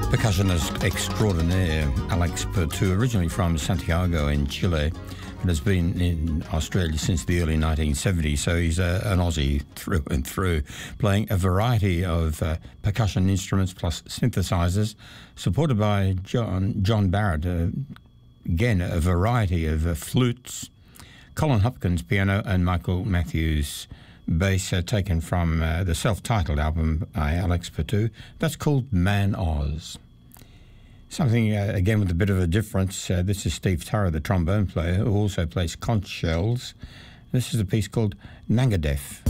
Percussionist extraordinaire Alex Pertu, originally from Santiago in Chile, but has been in Australia since the early 1970s, so he's an Aussie through and through, playing a variety of percussion instruments plus synthesizers, supported by John Barrett, again a variety of flutes, Colin Hopkins piano, and Michael Matthews bass, taken from the self-titled album by Alex Pertu. That's called Man Oz. Something, again, with a bit of a difference. This is Steve Turrer, the trombone player, who also plays conch shells. This is a piece called Nangadef.